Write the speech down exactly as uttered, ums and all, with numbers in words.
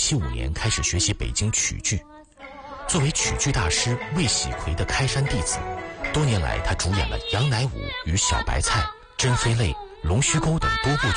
七五年开始学习北京曲剧。作为曲剧大师魏喜奎的开山弟子，多年来他主演了《杨乃武与小白菜》《珍妃泪》《龙须沟》等多部